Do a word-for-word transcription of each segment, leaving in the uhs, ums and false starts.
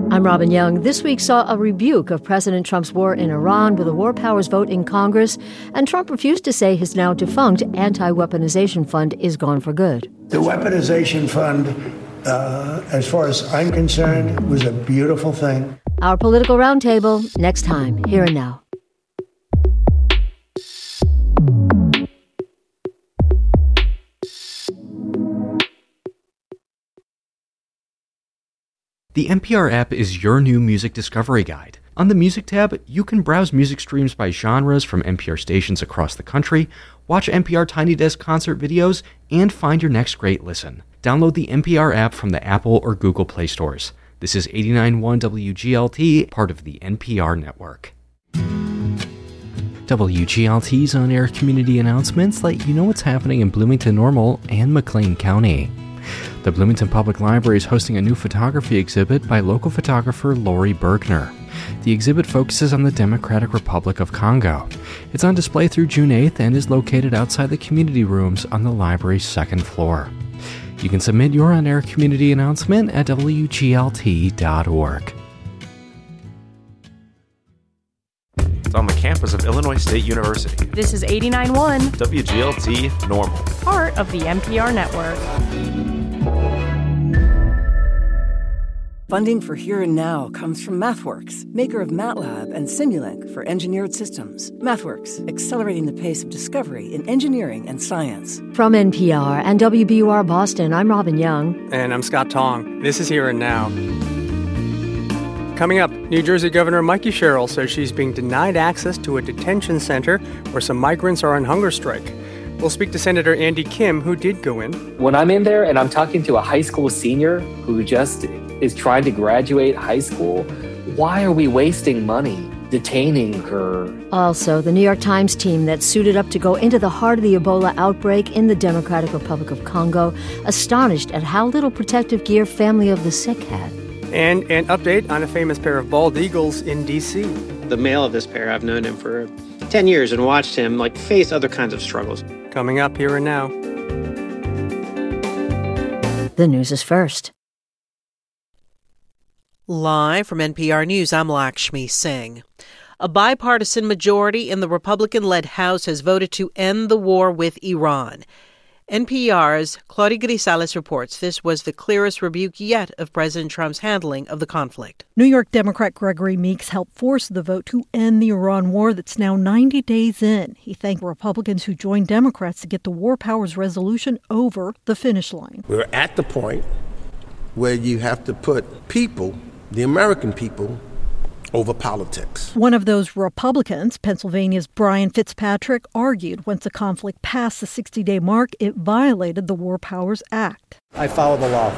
I'm Robin Young. This week saw a rebuke of President Trump's war in Iran with a war powers vote in Congress, and Trump refused to say his now defunct anti-weaponization fund is gone for good. The weaponization fund, uh, as far as I'm concerned, was a beautiful thing. Our political roundtable next time, here and now. The N P R app is your new music discovery guide. On the Music tab, you can browse music streams by genres from N P R stations across the country, watch N P R Tiny Desk concert videos, and find your next great listen. Download the N P R app from the Apple or Google Play stores. This is eighty-nine point one W G L T, part of the N P R network. W G L T's on-air community announcements let you know what's happening in Bloomington Normal and McLean County. The Bloomington Public Library is hosting a new photography exhibit by local photographer Lori Bergner. The exhibit focuses on the Democratic Republic of Congo. It's on display through June eighth and is located outside the community rooms on the library's second floor. You can submit your on-air community announcement at W G L T dot org. It's on the campus of Illinois State University. This is eighty-nine point one W G L T Normal, part of the N P R network. Funding for Here and Now comes from MathWorks, maker of MATLAB and Simulink for engineered systems. MathWorks, accelerating the pace of discovery in engineering and science. From N P R and W B U R Boston, I'm Robin Young. And I'm Scott Tong. This is Here and Now. Coming up, New Jersey Governor Mikey Sherrill says she's being denied access to a detention center where some migrants are on hunger strike. We'll speak to Senator Andy Kim, who did go in. When I'm in there and I'm talking to a high school senior who just is trying to graduate high school, why are we wasting money detaining her? Also, the New York Times team that suited up to go into the heart of the Ebola outbreak in the Democratic Republic of Congo, astonished at how little protective gear family of the sick had. And an update on a famous pair of bald eagles in D C. The male of this pair, I've known him for ten years and watched him like face other kinds of struggles. Coming up Here and Now. The news is first. Live from N P R News, I'm Lakshmi Singh. A bipartisan majority in the Republican-led House has voted to end the war with Iran. N P R's Claudia Grisales reports this was the clearest rebuke yet of President Trump's handling of the conflict. New York Democrat Gregory Meeks helped force the vote to end the Iran war that's now ninety days in. He thanked Republicans who joined Democrats to get the war powers resolution over the finish line. We're at the point where you have to put people, the American people, over politics. One of those Republicans, Pennsylvania's Brian Fitzpatrick, argued once the conflict passed the sixty-day mark, it violated the War Powers Act. I follow the law.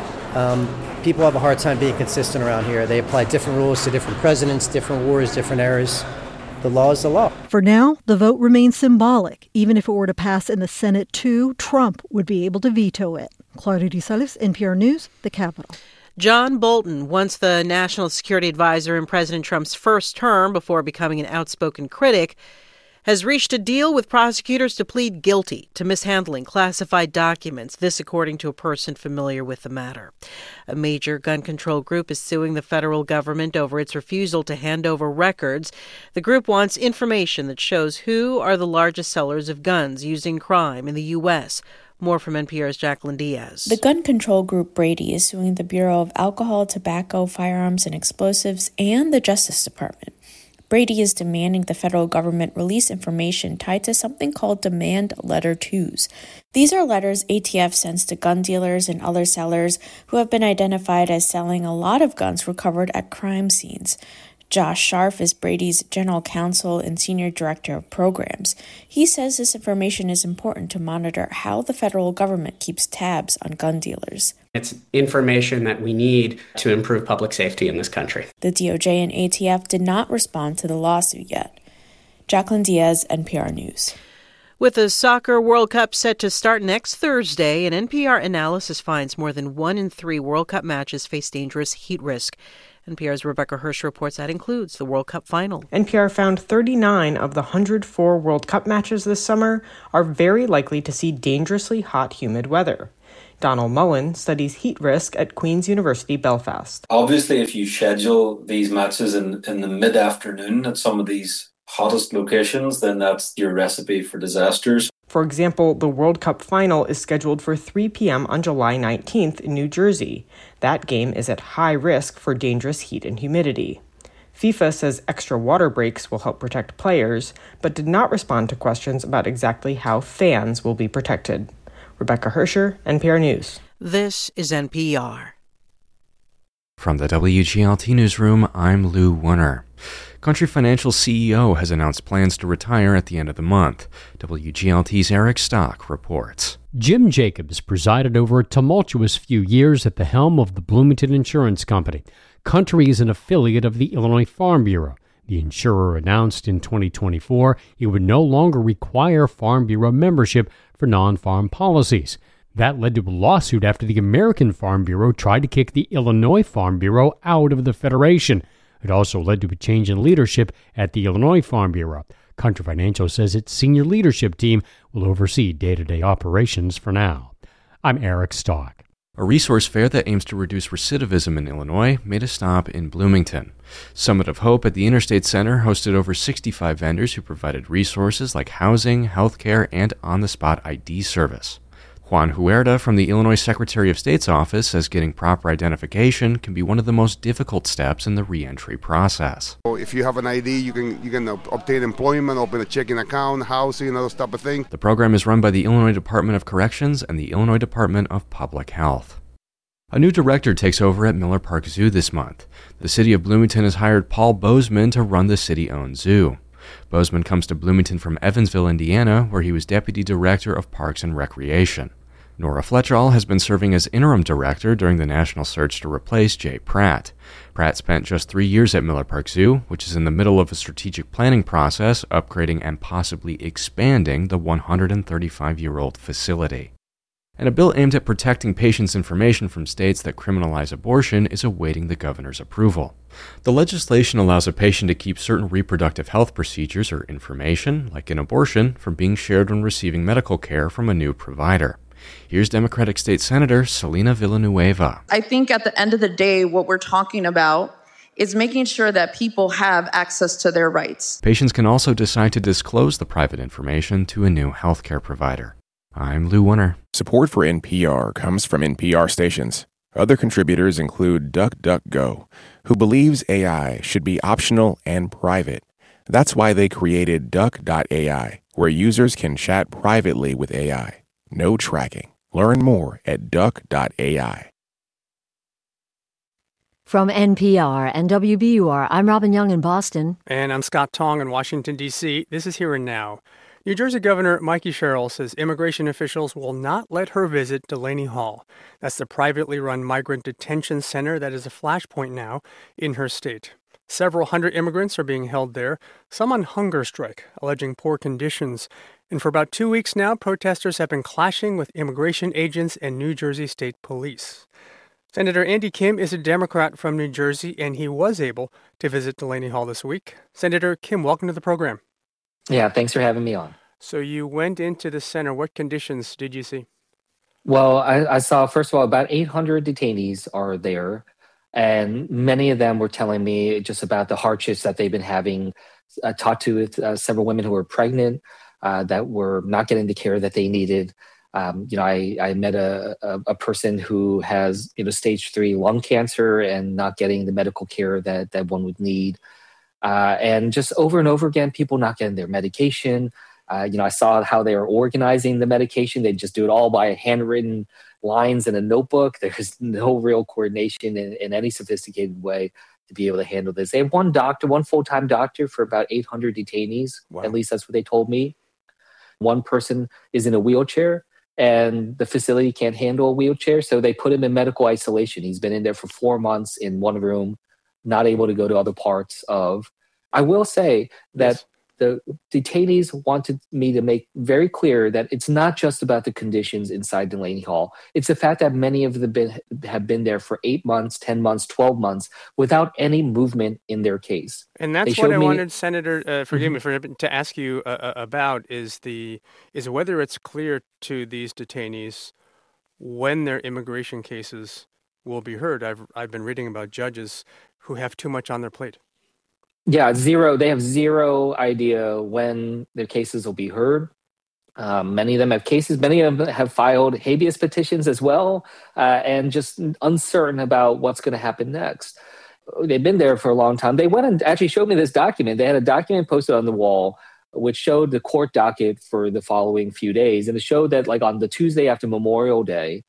Um, people have a hard time being consistent around here. They apply different rules to different presidents, different wars, different eras. The law is the law. For now, the vote remains symbolic. Even if it were to pass in the Senate too, Trump would be able to veto it. Claudia Grisales, N P R News, the Capitol. John Bolton, once the national security advisor in President Trump's first term before becoming an outspoken critic, has reached a deal with prosecutors to plead guilty to mishandling classified documents, this according to a person familiar with the matter. A major gun control group is suing the federal government over its refusal to hand over records. The group wants information that shows who are the largest sellers of guns used in crime in the U S More from N P R's Jacqueline Diaz. The gun control group Brady is suing the Bureau of Alcohol, Tobacco, Firearms, and Explosives and the Justice Department. Brady is demanding the federal government release information tied to something called Demand Letter twos. These are letters A T F sends to gun dealers and other sellers who have been identified as selling a lot of guns recovered at crime scenes. Josh Scharf is Brady's general counsel and senior director of programs. He says this information is important to monitor how the federal government keeps tabs on gun dealers. It's information that we need to improve public safety in this country. The D O J and A T F did not respond to the lawsuit yet. Jacqueline Diaz, N P R News. With the Soccer World Cup set to start next Thursday, an N P R analysis finds more than one in three World Cup matches face dangerous heat risk. N P R's Rebecca Hirsch reports that includes the World Cup final. N P R found thirty-nine of the one hundred four World Cup matches this summer are very likely to see dangerously hot, humid weather. Donald Mullen studies heat risk at Queen's University Belfast. Obviously, if you schedule these matches in, in the mid-afternoon at some of these hottest locations, then that's your recipe for disasters. For example, the World Cup final is scheduled for three p.m. on July nineteenth in New Jersey. That game is at high risk for dangerous heat and humidity. FIFA says extra water breaks will help protect players, but did not respond to questions about exactly how fans will be protected. Rebecca Hersher, N P R News. This is N P R. From the W G L T Newsroom, I'm Lou Wunner. Country Financial C E O has announced plans to retire at the end of the month. W G L T's Eric Stock reports. Jim Jacobs presided over a tumultuous few years at the helm of the Bloomington Insurance Company. Country is an affiliate of the Illinois Farm Bureau. The insurer announced in twenty twenty-four it would no longer require Farm Bureau membership for non-farm policies. That led to a lawsuit after the American Farm Bureau tried to kick the Illinois Farm Bureau out of the federation. It also led to a change in leadership at the Illinois Farm Bureau. Country Financial says its senior leadership team will oversee day-to-day operations for now. I'm Eric Stock. A resource fair that aims to reduce recidivism in Illinois made a stop in Bloomington. Summit of Hope at the Interstate Center hosted over sixty-five vendors who provided resources like housing, healthcare, and on-the-spot I D service. Juan Huerta from the Illinois Secretary of State's office says getting proper identification can be one of the most difficult steps in the reentry process. If you have an I D, you can you can obtain employment, open a checking account, housing, and those type of thing. The program is run by the Illinois Department of Corrections and the Illinois Department of Public Health. A new director takes over at Miller Park Zoo this month. The city of Bloomington has hired Paul Bozeman to run the city-owned zoo. Bozeman comes to Bloomington from Evansville, Indiana, where he was deputy director of Parks and Recreation. Nora Fletchall has been serving as interim director during the national search to replace Jay Pratt. Pratt spent just three years at Miller Park Zoo, which is in the middle of a strategic planning process, upgrading and possibly expanding the one hundred thirty-five-year-old facility. And a bill aimed at protecting patients' information from states that criminalize abortion is awaiting the governor's approval. The legislation allows a patient to keep certain reproductive health procedures or information, like an abortion, from being shared when receiving medical care from a new provider. Here's Democratic State Senator Selena Villanueva. I think at the end of the day, what we're talking about is making sure that people have access to their rights. Patients can also decide to disclose the private information to a new healthcare provider. I'm Lou Wunner. Support for N P R comes from N P R stations. Other contributors include DuckDuckGo, who believes A I should be optional and private. That's why they created Duck dot A I, where users can chat privately with A I. No tracking. Learn more at Duck dot A I. From N P R and W B U R, I'm Robin Young in Boston. And I'm Scott Tong in Washington, D C This is Here and Now. New Jersey Governor Mikey Sherrill says immigration officials will not let her visit Delaney Hall. That's the privately run migrant detention center that is a flashpoint now in her state. Several hundred immigrants are being held there, some on hunger strike, alleging poor conditions. And for about two weeks now, protesters have been clashing with immigration agents and New Jersey State Police. Senator Andy Kim is a Democrat from New Jersey, and he was able to visit Delaney Hall this week. Senator Kim, welcome to the program. Yeah, thanks for having me on. So you went into the center. What conditions did you see? Well, I, I saw, first of all, about eight hundred detainees are there, and many of them were telling me just about the hardships that they've been having. I talked to uh, several women who were pregnant, Uh, that were not getting the care that they needed. Um, you know, I, I met a, a, a person who has, you know, stage three lung cancer and not getting the medical care that, that one would need. Uh, and just over and over again, people not getting their medication. Uh, you know, I saw how they were organizing the medication. They just do it all by handwritten lines in a notebook. There's no real coordination in, in any sophisticated way to be able to handle this. They have one doctor, one full-time doctor for about eight hundred detainees. Wow. At least that's what they told me. One person is in a wheelchair, and the facility can't handle a wheelchair, so they put him in medical isolation. He's been in there for four months in one room, not able to go to other parts of. I will say that yes. The detainees wanted me to make very clear that it's not just about the conditions inside Delaney Hall. It's the fact that many of them been, have been there for eight months, ten months, twelve months without any movement in their case. And that's what I me... wanted, Senator, uh, forgive mm-hmm. me, for, to ask you uh, about is the is whether it's clear to these detainees when their immigration cases will be heard. I've I've been reading about judges who have too much on their plate. Yeah, zero. They have zero idea when their cases will be heard. Um, many of them have cases. Many of them have filed habeas petitions as well, uh, and just uncertain about what's going to happen next. They've been there for a long time. They went and actually showed me this document. They had a document posted on the wall which showed the court docket for the following few days. And it showed that, like, on the Tuesday after Memorial Day,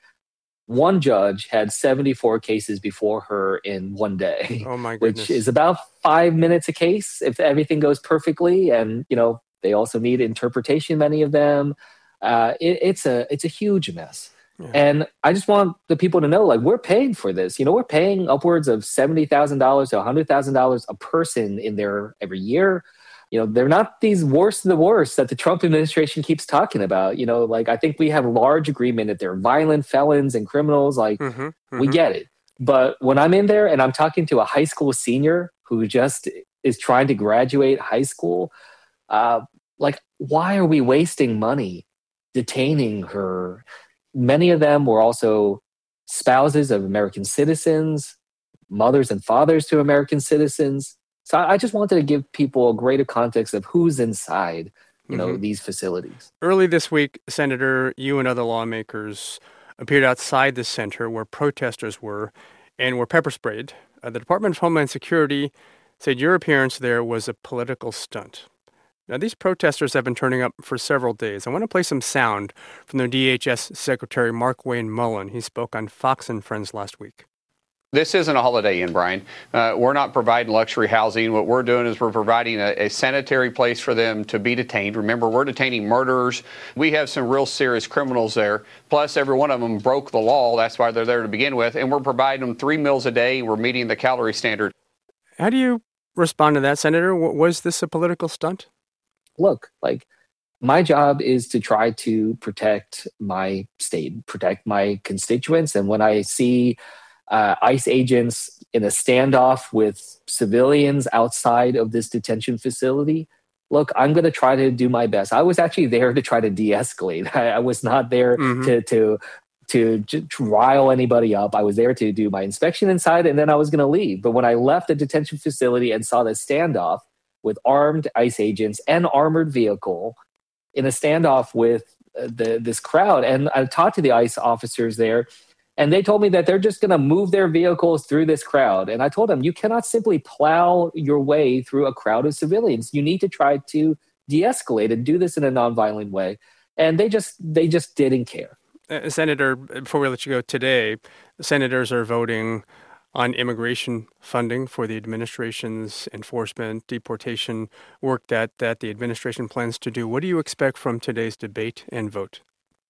one judge had seventy-four cases before her in one day. Oh, my goodness. Which is about five minutes a case if everything goes perfectly. And, you know, they also need interpretation, many of them. Uh, it, it's a it's a huge mess. Yeah. And I just want the people to know, like, we're paying for this. You know, we're paying upwards of seventy thousand dollars to one hundred thousand dollars a person in there every year. You know, they're not these worst of the worst that the Trump administration keeps talking about. You know, like, I think we have large agreement that they're violent felons and criminals. Like, mm-hmm, mm-hmm. we get it. But when I'm in there and I'm talking to a high school senior who just is trying to graduate high school, uh, like, why are we wasting money detaining her? Many of them were also spouses of American citizens, mothers and fathers to American citizens. So I just wanted to give people a greater context of who's inside, you know, mm-hmm. these facilities. Early this week, Senator, you and other lawmakers appeared outside the center where protesters were and were pepper sprayed. Uh, the Department of Homeland Security said your appearance there was a political stunt. Now, these protesters have been turning up for several days. I want to play some sound from their D H S Secretary Mark Wayne Mullen. He spoke on Fox and Friends last week. This isn't a Holiday Inn, Brian. Uh, we're not providing luxury housing. What we're doing is we're providing a, a sanitary place for them to be detained. Remember, we're detaining murderers. We have some real serious criminals there. Plus, every one of them broke the law. That's why they're there to begin with. And we're providing them three meals a day. We're meeting the calorie standard. How do you respond to that, Senator? Was this a political stunt? Look, like, my job is to try to protect my state, protect my constituents. And when I see uh, ICE agents in a standoff with civilians outside of this detention facility, look, I'm going to try to do my best. I was actually there to try to de-escalate. I, I was not there mm-hmm. to, to, to, to rile anybody up. I was there to do my inspection inside, and then I was going to leave. But when I left the detention facility and saw the standoff with armed ICE agents and armored vehicle in a standoff with the, this crowd. And I talked to the ICE officers there, and they told me that they're just going to move their vehicles through this crowd. And I told them, you cannot simply plow your way through a crowd of civilians. You need to try to de-escalate and do this in a nonviolent way. And they just they just didn't care. Uh, Senator, before we let you go today, senators are voting on immigration funding for the administration's enforcement, deportation work that, that the administration plans to do. What do you expect from today's debate and vote?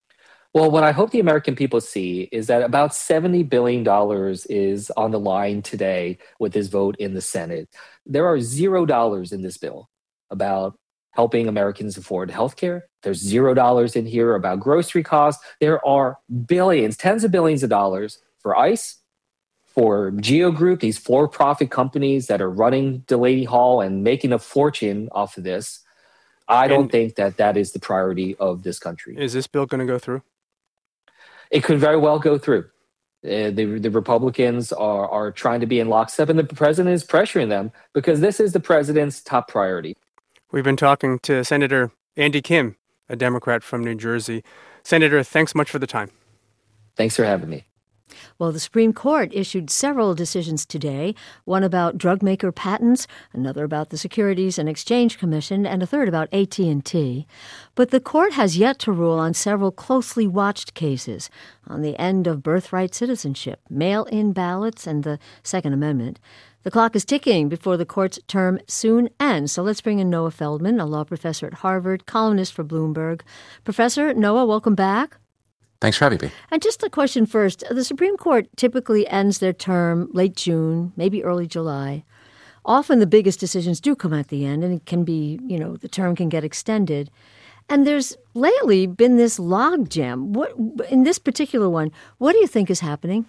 Well, what I hope the American people see is that about seventy billion dollars is on the line today with this vote in the Senate. There are zero dollars in this bill about helping Americans afford health care. There's zero dollars in here about grocery costs. There are billions, tens of billions of dollars for ICE, for Geo Group, these for-profit companies that are running Delaney Hall and making a fortune off of this. I don't and think that that is the priority of this country. Is this bill going to go through? It could very well go through. Uh, the, the Republicans are, are trying to be in lockstep, and the president is pressuring them because this is the president's top priority. We've been talking to Senator Andy Kim, a Democrat from New Jersey. Senator, thanks much for the time. Thanks for having me. Well, the Supreme Court issued several decisions today, one about drug maker patents, another about the Securities and Exchange Commission, and a third about A T and T. But the court has yet to rule on several closely watched cases on the end of birthright citizenship, mail-in ballots, and the Second Amendment. The clock is ticking before the court's term soon ends. So let's bring in Noah Feldman, a law professor at Harvard, columnist for Bloomberg. Professor Noah, welcome back. Thanks for having me. And just a question first. The Supreme Court typically ends their term late June, maybe early July. Often the biggest decisions do come at the end, and it can be, you know, the term can get extended. And there's lately been this logjam. What, in this particular one, what do you think is happening?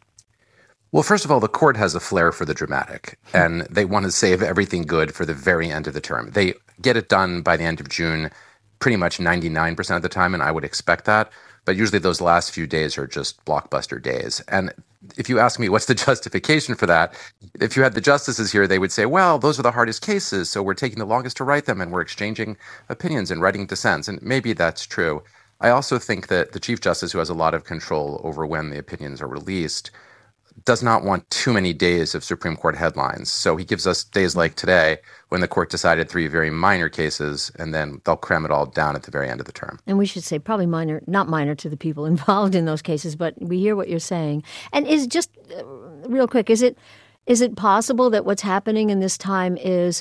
Well, first of all, the court has a flair for the dramatic, and they want to save everything good for the very end of the term. They get it done by the end of June pretty much ninety-nine percent of the time, and I would expect that. But usually those last few days are just blockbuster days. And if you ask me what's the justification for that, if you had the justices here, they would say, well, those are the hardest cases, so we're taking the longest to write them, and we're exchanging opinions and writing dissents. And maybe that's true. I also think that the Chief Justice, who has a lot of control over when the opinions are released, does not want too many days of Supreme Court headlines. So he gives us days like today when the court decided three very minor cases, and then they'll cram it all down at the very end of the term. And we should say probably minor, not minor to the people involved in those cases, but we hear what you're saying. And is just uh, real quick, is it is it possible that what's happening in this time is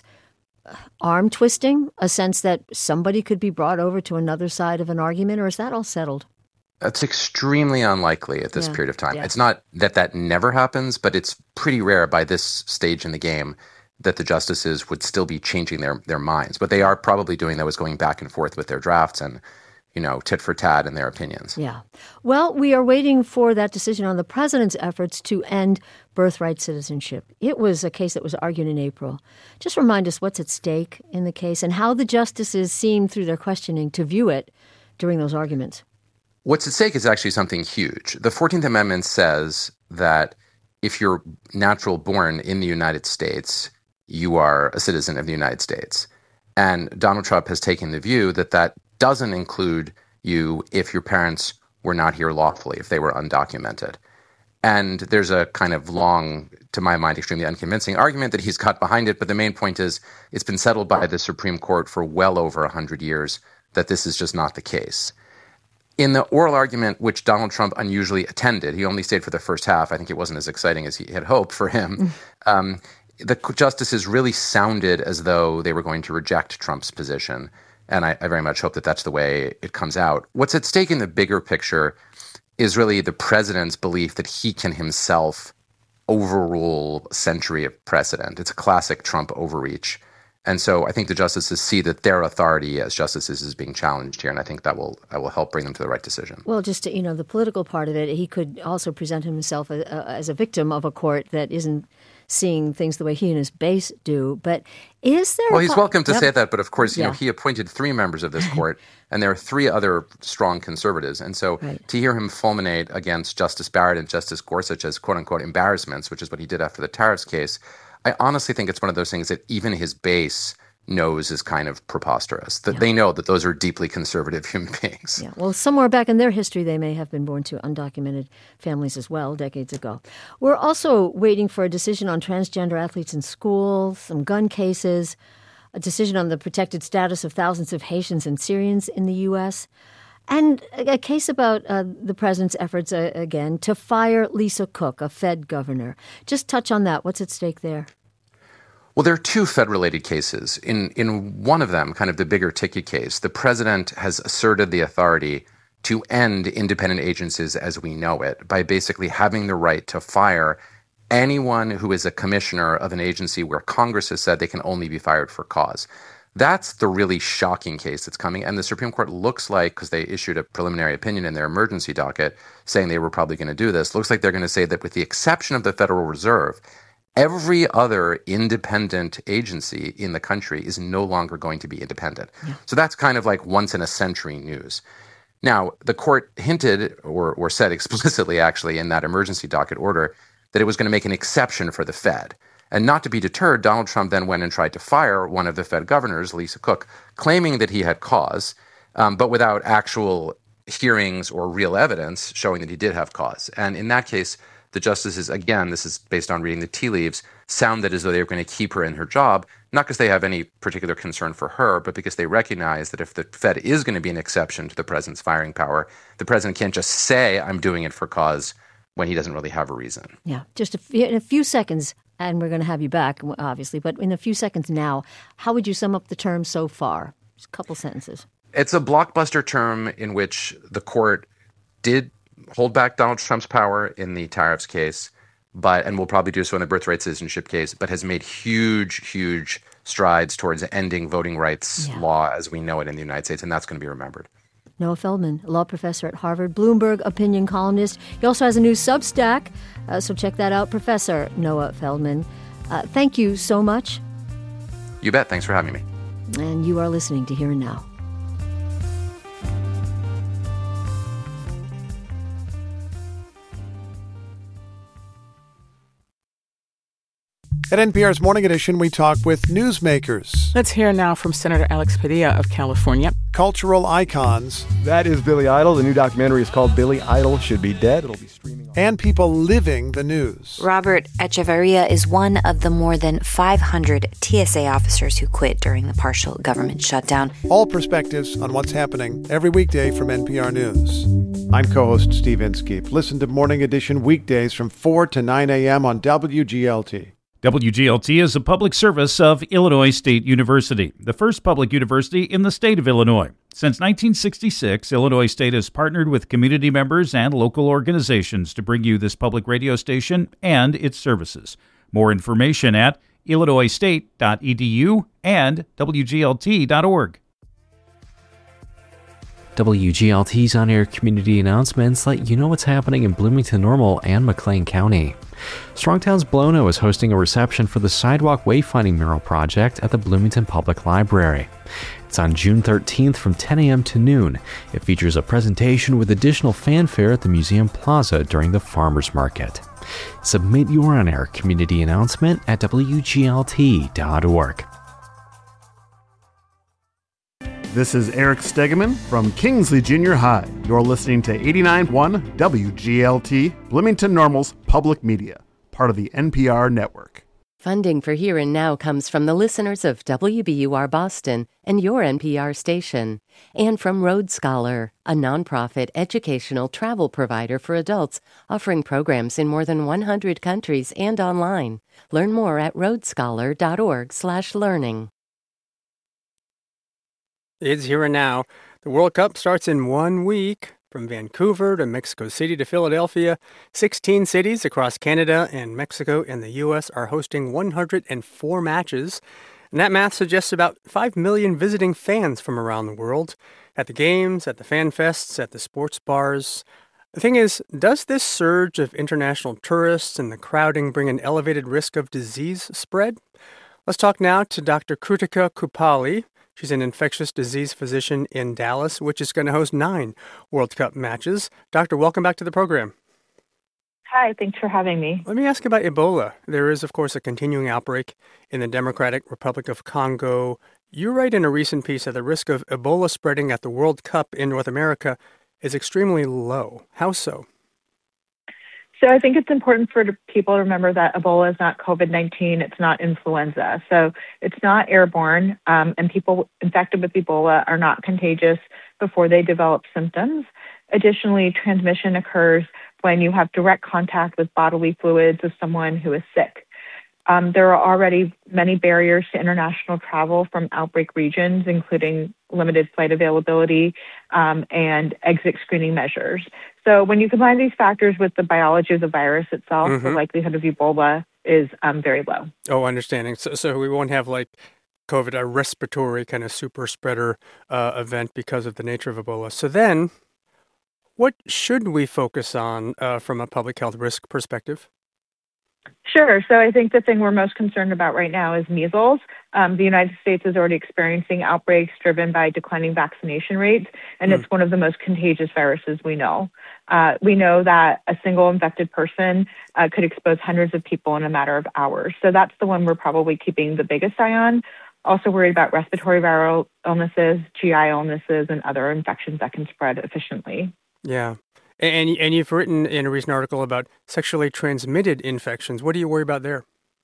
arm twisting, a sense that somebody could be brought over to another side of an argument, or is that all settled? It's extremely unlikely at this Yeah, period of time. yeah. It's not that that never happens, but it's pretty rare by this stage in the game that the justices would still be changing their, their minds. What they are probably doing, though, is going back and forth with their drafts and, you know, tit for tat in their opinions. Yeah. Well, we are waiting for that decision on the president's efforts to end birthright citizenship. It was a case that was argued in April. Just remind us what's at stake in the case and how the justices seem, through their questioning, to view it during those arguments. What's at stake is actually something huge. The fourteenth Amendment says that if you're natural born in the United States, you are a citizen of the United States. And Donald Trump has taken the view that that doesn't include you if your parents were not here lawfully, if they were undocumented. And there's a kind of long, to my mind, extremely unconvincing argument that he's got behind it. But the main point is it's been settled by the Supreme Court for well over one hundred years that this is just not the case. In the oral argument, which Donald Trump unusually attended, he only stayed for the first half. I think it wasn't as exciting as he had hoped for him. um, the justices really sounded as though they were going to reject Trump's position. And I, I very much hope that that's the way it comes out. What's at stake in the bigger picture is really the president's belief that he can himself overrule a century of precedent. It's a classic Trump overreach. And so I think the justices see that their authority as justices is being challenged here, and I think that will that will help bring them to the right decision. Well, just to, you know, the political part of it, he could also present himself a, a, as a victim of a court that isn't seeing things the way he and his base do. But is there? Well, a he's po- welcome to Yep. say that, but of course, you Yeah. know, he appointed three members of this court, and there are three other strong conservatives. And so Right. to hear him fulminate against Justice Barrett and Justice Gorsuch as quote-unquote embarrassments, which is what he did after the tariffs case, I honestly think it's one of those things that even his base knows is kind of preposterous, that they know that those are deeply conservative human beings. Yeah, well, somewhere back in their history, they may have been born to undocumented families as well, decades ago. We're also waiting for a decision on transgender athletes in school, some gun cases, a decision on the protected status of thousands of Haitians and Syrians in the U S, and a a case about uh, the president's efforts, uh, again, to fire Lisa Cook, a Fed governor. Just touch on that. What's at stake there? Well, there are two Fed-related cases. In in one of them, kind of the bigger ticket case, the president has asserted the authority to end independent agencies as we know it by basically having the right to fire anyone who is a commissioner of an agency where Congress has said they can only be fired for cause. That's the really shocking case that's coming. And the Supreme Court looks like, because they issued a preliminary opinion in their emergency docket saying they were probably going to do this, looks like they're going to say that with the exception of the Federal Reserve, every other independent agency in the country is no longer going to be independent. Yeah. So that's kind of like once in a century news. Now, the court hinted or, or said explicitly, actually, in that emergency docket order that it was going to make an exception for the Fed. And not to be deterred, Donald Trump then went and tried to fire one of the Fed governors, Lisa Cook, claiming that he had cause, um, but without actual hearings or real evidence showing that he did have cause. And in that case, the justices, again, this is based on reading the tea leaves, sounded as though they were going to keep her in her job, not because they have any particular concern for her, but because they recognize that if the Fed is going to be an exception to the president's firing power, the president can't just say, I'm doing it for cause, when he doesn't really have a reason. Yeah, just a few, in a few seconds, and we're going to have you back, obviously, but in a few seconds now, how would you sum up the term so far? Just a couple sentences. It's a blockbuster term in which the court did hold back Donald Trump's power in the tariffs case, but and will probably do so in the birthright citizenship case, but has made huge, huge strides towards ending voting rights Yeah. law as we know it in the United States, and that's going to be remembered. Noah Feldman, a law professor at Harvard, Bloomberg opinion columnist. He also has a new Substack, uh, so check that out, Professor Noah Feldman. Uh, thank you so much. You bet. Thanks for having me. And you are listening to Here and Now. At N P R's Morning Edition, we talk with newsmakers. Let's hear now from Senator Alex Padilla of California. Cultural icons. That is Billy Idol. The new documentary is called Billy Idol Should Be Dead. It'll be streaming. And people living the news. Robert Echeverria is one of the more than five hundred T S A officers who quit during the partial government shutdown. All perspectives on what's happening every weekday from N P R News. I'm co-host Steve Inskeep. Listen to Morning Edition weekdays from four to nine a.m. on W G L T. W G L T is a public service of Illinois State University, the first public university in the state of Illinois. Since nineteen sixty-six, Illinois State has partnered with community members and local organizations to bring you this public radio station and its services. More information at illinois state dot e d u and w g l t dot org. W G L T's on-air community announcements let you know what's happening in Bloomington Normal and McLean County. Strongtown's Blono is hosting a reception for the Sidewalk Wayfinding Mural Project at the Bloomington Public Library. It's on June thirteenth from ten a.m. to noon. It features a presentation with additional fanfare at the Museum Plaza during the Farmers Market. Submit your on-air community announcement at w g l t dot org. This is Eric Stegeman from Kingsley Junior High. You're listening to eighty-nine point one W G L T, Bloomington Normal's public media, part of the N P R network. Funding for Here and Now comes from the listeners of W B U R Boston and your N P R station, and from Road Scholar, a nonprofit educational travel provider for adults offering programs in more than one hundred countries and online. Learn more at road scholar dot org slash learning. It's here and now. The World Cup starts in one week. From Vancouver to Mexico City to Philadelphia, sixteen cities across Canada and Mexico and the U S are hosting one hundred four matches. And that math suggests about five million visiting fans from around the world at the games, at the fan fests, at the sports bars. The thing is, does this surge of international tourists and the crowding bring an elevated risk of disease spread? Let's talk now to Doctor Krutika Kupali. She's an infectious disease physician in Dallas, which is going to host nine World Cup matches. Doctor, welcome back to the program. Hi, thanks for having me. Let me ask about Ebola. There is, of course, a continuing outbreak in the Democratic Republic of Congo. You write in a recent piece that the risk of Ebola spreading at the World Cup in North America is extremely low. How so? So I think it's important for people to remember that Ebola is not COVID nineteen. It's not influenza. So it's not airborne, um, and people infected with Ebola are not contagious before they develop symptoms. Additionally, transmission occurs when you have direct contact with bodily fluids of someone who is sick. Um, there are already many barriers to international travel from outbreak regions, including limited flight availability um, and exit screening measures. So when you combine these factors with the biology of the virus itself, mm-hmm. the likelihood of Ebola is um, very low. Oh, understanding. So, so we won't have like COVID, a respiratory kind of super spreader uh, event because of the nature of Ebola. So then what should we focus on uh, from a public health risk perspective? Sure. So I think the thing we're most concerned about right now is measles. Um, the United States is already experiencing outbreaks driven by declining vaccination rates, and mm. it's one of the most contagious viruses we know. Uh, we know that a single infected person uh, could expose hundreds of people in a matter of hours. So that's the one we're probably keeping the biggest eye on. Also worried about respiratory viral illnesses, G I illnesses, and other infections that can spread efficiently. Yeah. And and you've written in a recent article about sexually transmitted infections. What do you worry about there?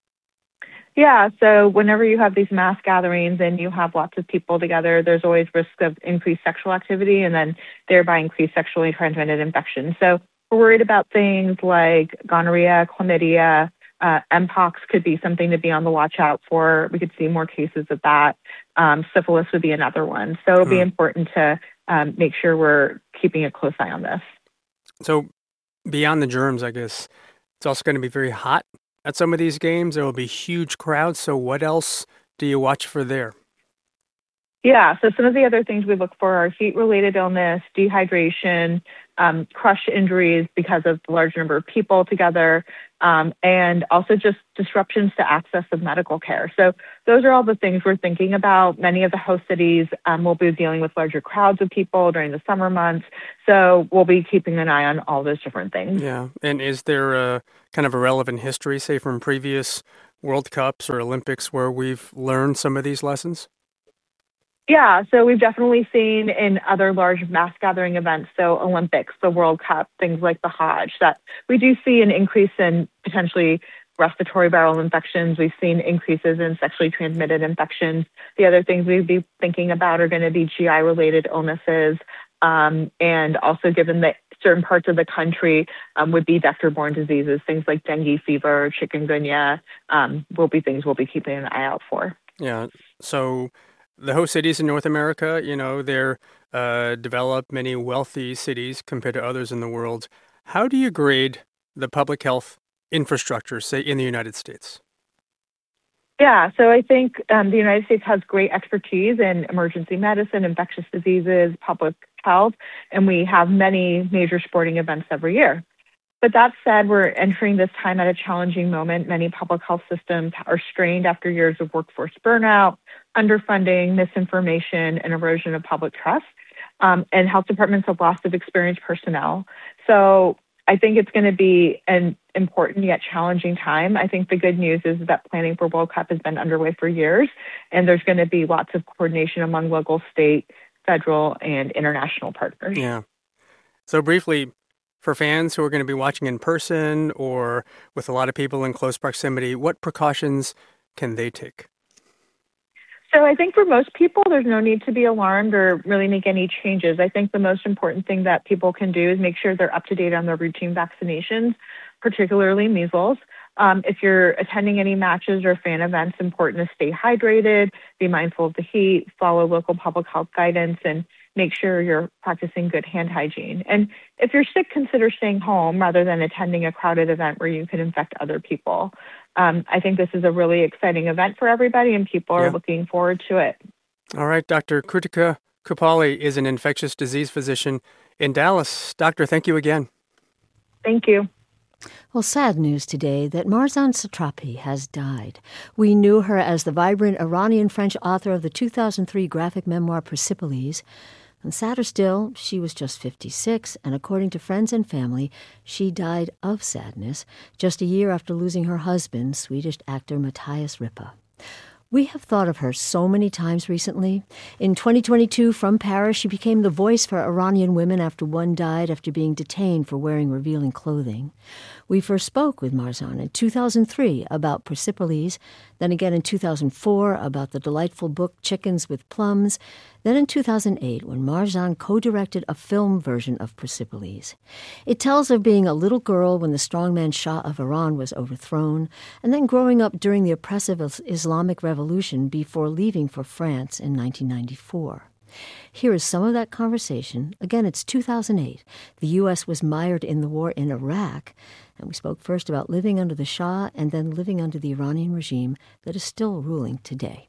Yeah, so whenever you have these mass gatherings and you have lots of people together, there's always risk of increased sexual activity and then thereby increased sexually transmitted infections. So we're worried about things like gonorrhea, chlamydia, uh, Mpox could be something to be on the watch out for. We could see more cases of that. Um, syphilis would be another one. So it'll mm. be important to um, make sure we're keeping a close eye on this. So beyond the germs, I guess, it's also going to be very hot at some of these games. There will be huge crowds. So what else do you watch for there? Yeah, so some of the other things we look for are heat-related illness, dehydration, um, crush injuries because of the large number of people together, um, and also just disruptions to access of medical care. So those are all the things we're thinking about. Many of the host cities um, will be dealing with larger crowds of people during the summer months. So we'll be keeping an eye on all those different things. Yeah, and is there a kind of a relevant history, say, from previous World Cups or Olympics where we've learned some of these lessons? Yeah, so we've definitely seen in other large mass gathering events, so Olympics, the World Cup, things like the Hajj, that we do see an increase in potentially respiratory viral infections. We've seen increases in sexually transmitted infections. The other things we'd be thinking about are going to be G I-related illnesses, um, and also given that certain parts of the country um, would be vector-borne diseases, things like dengue fever, chikungunya, um, will be things we'll be keeping an eye out for. Yeah, so the host cities in North America, you know, they're uh, developed, many wealthy cities compared to others in the world. How do you grade the public health infrastructure, say, in the United States? Yeah, so I think um, the United States has great expertise in emergency medicine, infectious diseases, public health, and we have many major sporting events every year. But that said, we're entering this time at a challenging moment. Many public health systems are strained after years of workforce burnout, underfunding, misinformation, and erosion of public trust. Um, and health departments have lost of experienced personnel. So I think it's going to be an important yet challenging time. I think the good news is that planning for World Cup has been underway for years, and there's going to be lots of coordination among local, state, federal, and international partners. Yeah. So briefly, for fans who are going to be watching in person or with a lot of people in close proximity, what precautions can they take? So I think for most people, there's no need to be alarmed or really make any changes. I think the most important thing that people can do is make sure they're up to date on their routine vaccinations, particularly measles. Um, if you're attending any matches or fan events, it's important to stay hydrated, be mindful of the heat, follow local public health guidance, and make sure you're practicing good hand hygiene. And if you're sick, consider staying home rather than attending a crowded event where you could infect other people. Um, I think this is a really exciting event for everybody, and people are Yeah. looking forward to it. All right, Doctor Krutika Kupali is an infectious disease physician in Dallas. Doctor, thank you again. Thank you. Well, sad news today that Marzan Satrapi has died. We knew her as the vibrant Iranian-French author of the two thousand three graphic memoir Persepolis. And sadder still, she was just fifty-six, and according to friends and family, she died of sadness just a year after losing her husband, Swedish actor Matthias Rippe. We have thought of her so many times recently. In twenty twenty-two, from Paris, she became the voice for Iranian women after one died after being detained for wearing revealing clothing. We first spoke with Marzan in two thousand three about Persepolis, then again in two thousand four about the delightful book Chickens with Plums, then in two thousand eight when Marzan co-directed a film version of Persepolis. It tells of being a little girl when the strongman Shah of Iran was overthrown, and then growing up during the oppressive Islamic Revolution before leaving for France in nineteen ninety-four. Here is some of that conversation. Again, it's two thousand eight. The U S was mired in the war in Iraq, and we spoke first about living under the Shah and then living under the Iranian regime that is still ruling today.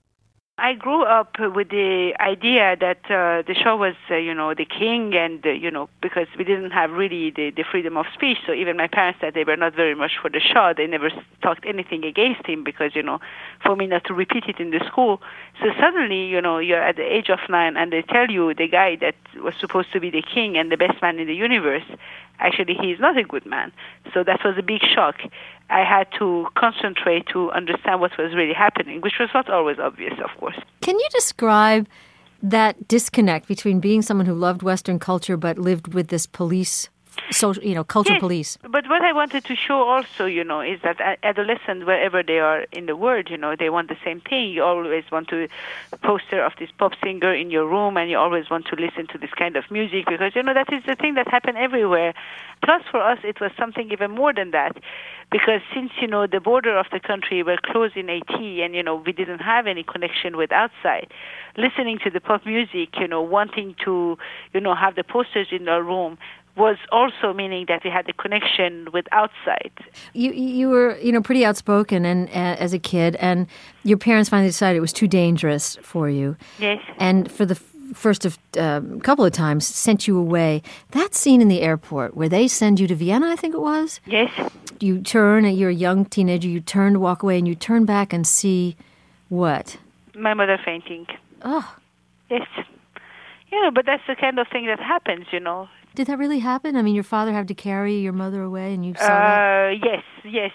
I grew up with the idea that uh, the Shah was, uh, you know, the king, and, uh, you know, because we didn't have really the, the freedom of speech. So even my parents said they were not very much for the Shah. They never talked anything against him because, you know, for me not to repeat it in the school. So suddenly, you know, you're at the age of nine and they tell you the guy that was supposed to be the king and the best man in the universe, actually he is not a good man. So that was a big shock. I had to concentrate to understand what was really happening, which was not always obvious, of course. Can you describe that disconnect between being someone who loved Western culture but lived with this police, social, you know, culture yes, police? But what I wanted to show also, you know, is that adolescents, wherever they are in the world, you know, they want the same thing. You always want to poster of this pop singer in your room, and you always want to listen to this kind of music because, you know, that is the thing that happened everywhere. Plus, for us, it was something even more than that. Because since, you know, the border of the country were closed in eighty and, you know, we didn't have any connection with outside, listening to the pop music, you know, wanting to, you know, have the posters in our room was also meaning that we had the connection with outside. You you were, you know, pretty outspoken and uh, as a kid, and your parents finally decided it was too dangerous for you. Yes. And for the first of a uh, couple of times, sent you away. That scene in the airport where they send you to Vienna, I think it was? Yes. You turn, you're a young teenager, you turn to walk away, and you turn back and see what? My mother fainting. Oh. Yes. You know, but that's the kind of thing that happens, you know. Did that really happen? I mean, your father had to carry your mother away and you saw uh, that? Yes, yes.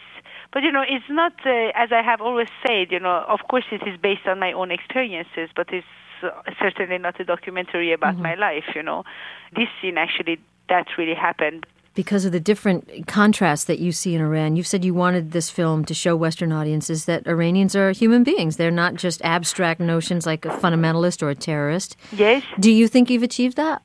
But, you know, it's not, uh, as I have always said, you know, of course it is based on my own experiences, but it's uh, certainly not a documentary about mm-hmm. my life, you know. This scene, actually, that really happened. Because of the different contrasts that you see in Iran, you've said you wanted this film to show Western audiences that Iranians are human beings. They're not just abstract notions like a fundamentalist or a terrorist. Yes. Do you think you've achieved that?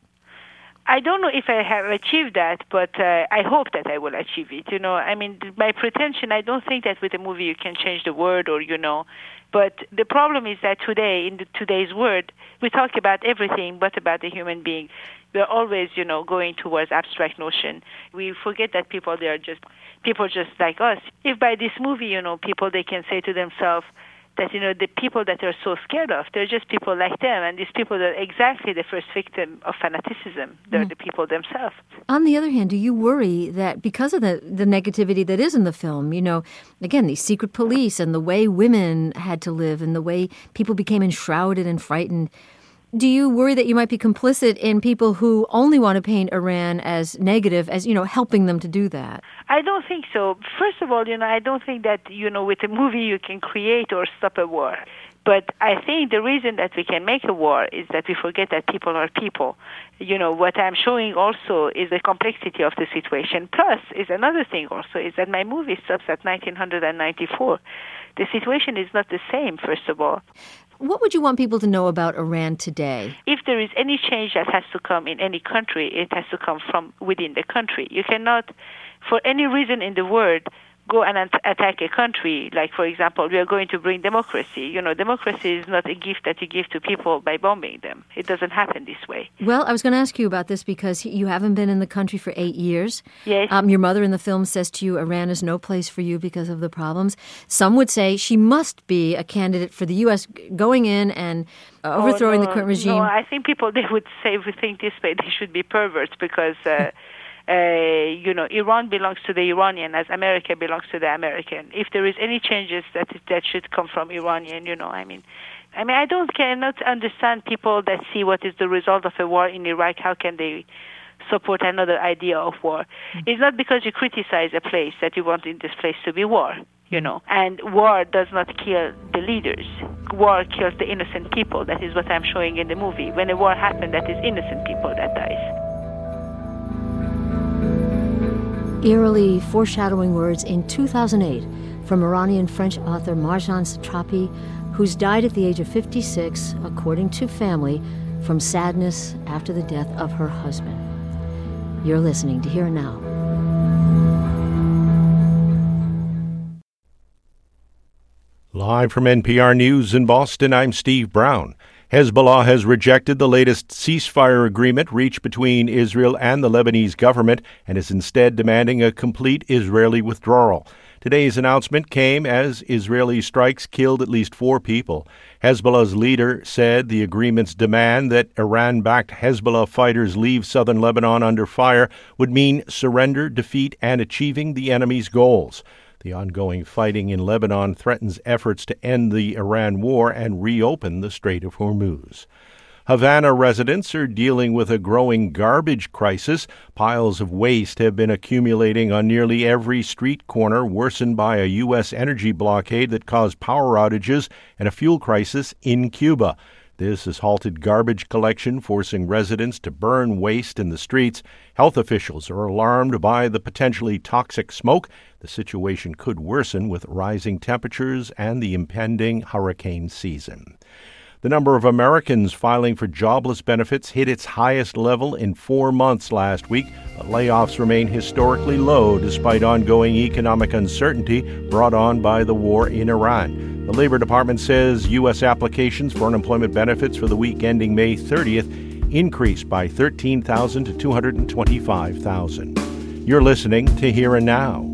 I don't know if I have achieved that, but uh, I hope that I will achieve it. You know, I mean, my pretension, I don't think that with a movie you can change the world or, you know, but the problem is that today, in the, today's world, we talk about everything but about the human being. We're always, you know, going towards abstract notion. We forget that people, they are just people just like us. If by this movie, you know, people, they can say to themselves that, you know, the people that they're so scared of, they're just people like them. And these people are exactly the first victim of fanaticism. They're mm. the people themselves. On the other hand, do you worry that because of the, the negativity that is in the film, you know, again, these secret police and the way women had to live and the way people became enshrouded and frightened, do you worry that you might be complicit in people who only want to paint Iran as negative, as, you know, helping them to do that? I don't think so. First of all, you know, I don't think that, you know, with a movie you can create or stop a war. But I think the reason that we can make a war is that we forget that people are people. You know, what I'm showing also is the complexity of the situation. Plus, is another thing also, is that my movie stops at nineteen ninety-four. The situation is not the same, first of all. What would you want people to know about Iran today? If there is any change that has to come in any country, it has to come from within the country. You cannot, for any reason in the world, go and attack a country. Like, for example, we are going to bring democracy. You know, democracy is not a gift that you give to people by bombing them. It doesn't happen this way. Well, I was going to ask you about this because you haven't been in the country for eight years. Yes. Um, your mother in the film says to you, Iran is no place for you because of the problems. Some would say she must be a candidate for the U S going in and uh, overthrowing oh, no, the current regime. No, I think people, they would say, if we think this way, they should be perverts because... Uh, Uh, you know, Iran belongs to the Iranian as America belongs to the American. If there is any changes that that should come from Iranian, you know, I mean, I mean, I don't cannot understand people that see what is the result of a war in Iraq. How can they support another idea of war? Mm-hmm. It's not because you criticize a place that you want in this place to be war, you know. And war does not kill the leaders. War kills the innocent people. That is what I'm showing in the movie. When a war happens, that is innocent people that dies. Eerily foreshadowing words in two thousand eight from Iranian-French author Marjane Satrapi, who's died at the age of fifty-six, according to family, from sadness after the death of her husband. You're listening to Here and Now. Live from N P R News in Boston, I'm Steve Brown. Hezbollah has rejected the latest ceasefire agreement reached between Israel and the Lebanese government and is instead demanding a complete Israeli withdrawal. Today's announcement came as Israeli strikes killed at least four people. Hezbollah's leader said the agreement's demand that Iran-backed Hezbollah fighters leave southern Lebanon under fire would mean surrender, defeat, and achieving the enemy's goals. The ongoing fighting in Lebanon threatens efforts to end the Iran war and reopen the Strait of Hormuz. Havana residents are dealing with a growing garbage crisis. Piles of waste have been accumulating on nearly every street corner, worsened by a U S energy blockade that caused power outages and a fuel crisis in Cuba. This has halted garbage collection, forcing residents to burn waste in the streets. Health officials are alarmed by the potentially toxic smoke. The situation could worsen with rising temperatures and the impending hurricane season. The number of Americans filing for jobless benefits hit its highest level in four months last week. But layoffs remain historically low despite ongoing economic uncertainty brought on by the war in Iran. The Labor Department says U S applications for unemployment benefits for the week ending May thirtieth increased by thirteen thousand to two hundred twenty-five thousand. You're listening to Here and Now.